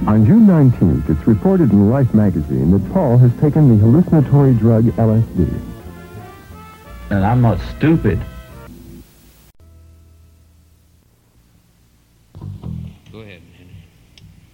On June 19th, it's reported in Life magazine that Paul has taken the hallucinatory drug LSD. And I'm not stupid. Go ahead, man.